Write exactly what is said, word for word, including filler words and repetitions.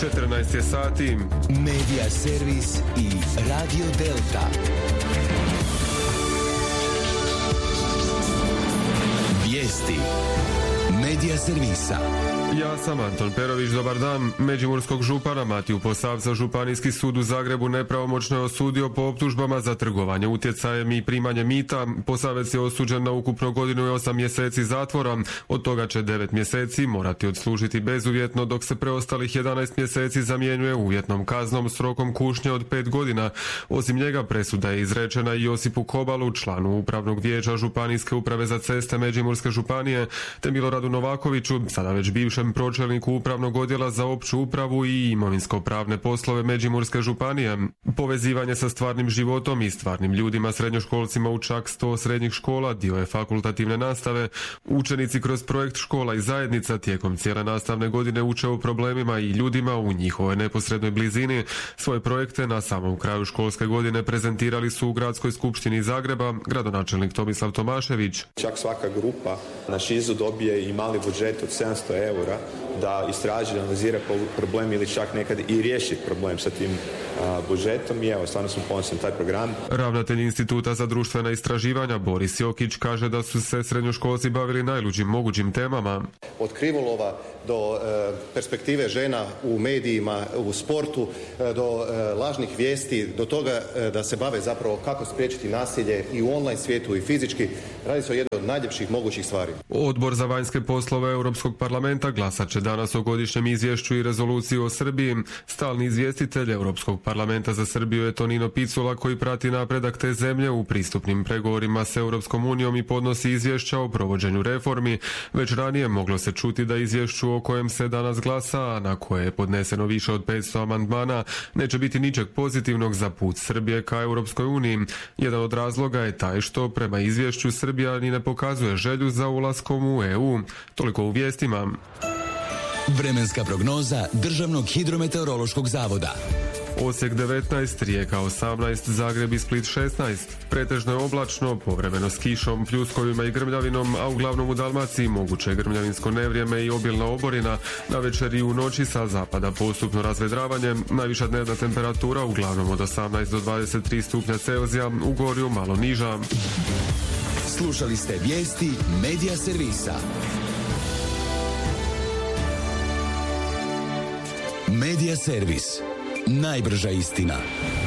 četrnaest je sati. Medija servis i Radio Delta. Vijesti Medija servisa. Ja sam Anton Perović, dobar dan. Međimurskog župana Matiju Posavca Županijski sud u Zagrebu nepravomoćno je osudio po optužbama za trgovanje utjecajem i primanje mita. Posavec je osuđen na ukupno godinu i osam mjeseci zatvora, od toga će devet mjeseci morati odslužiti bezuvjetno, dok se preostalih jedanaest mjeseci zamjenjuje uvjetnom kaznom s rokom kušnje od pet godina. Osim njega presuda je izrečena i Josipu Kobalu, članu upravnog vijeća Županijske uprave za ceste Međimurske županije, te Miloradu Novakoviću, sada već bivšem pročelniku upravnog odjela za opću upravu i imovinsko-pravne poslove Međimurske županije. Povezivanje sa stvarnim životom i stvarnim ljudima, srednjoškolcima u čak sto srednjih škola dio je fakultativne nastave. Učenici kroz projekt Škola i zajednica tijekom cijele nastavne godine uče o problemima i ljudima u njihovoj neposrednoj blizini. Svoje projekte na samom kraju školske godine prezentirali su u Gradskoj skupštini Zagreba gradonačelnik Tomislav Tomašević. Čak svaka grupa na šizu dobije i mali budžet od sedamsto eura da istraži, analizira problem ili čak nekad i riješi problem sa tim a, budžetom i evo, stvarno smo ponosni na taj program. Ravnatelj Instituta za društvena istraživanja Boris Jokić kaže da su se srednjoškolci bavili najluđim mogućim temama. Od krivolova do e, perspektive žena u medijima, u sportu, e, do e, lažnih vijesti, do toga e, da se bave zapravo kako spriječiti nasilje i u online svijetu i fizički. Radi se o jednoj od najljepših mogućih stvari. Odbor za vanjske poslove Europskog parlamenta glasat će danas o godišnjem izvješću i rezoluciji o Srbiji. Stalni izvjestitelj Europskog parlamenta za Srbiju je Tonino Picula, koji prati napredak te zemlje u pristupnim pregovorima s Europskom unijom i podnosi izvješća o provođenju reformi. Već ranije moglo se čuti da izvješću o kojem se danas glasa, a na koje je podneseno više od petsto amandmana, neće biti ničeg pozitivnog za put Srbije ka Europskoj uniji. Jedan od razloga je taj što prema izvješću Srbija ni ne pokazuje želju za ulaskom u E U. Toliko u vijestima. Vremenska prognoza Državnog hidrometeorološkog zavoda. Osijek devetnaest, Rijeka osamnaest, Zagreb i Split šesnaest. Pretežno je oblačno, povremeno s kišom, pljuskovima i grmljavinom, a uglavnom u Dalmaciji moguće je grmljavinsko nevrijeme i obilna oborina. Na večer i u noći sa zapada postupno razvedravanje. Najviša dnevna temperatura uglavnom od osamnaest do dvadeset tri stupnja Celzija, u Gorju malo niža. Slušali ste vijesti Medija servisa. Medija servis. Najbrža istina.